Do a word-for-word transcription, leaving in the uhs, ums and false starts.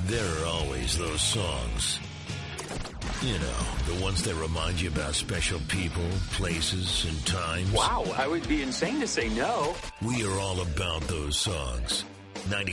There are always those songs. You know, the ones that remind you about special people, places, and times. Wow, I would be insane to say no. We are all about those songs. ninety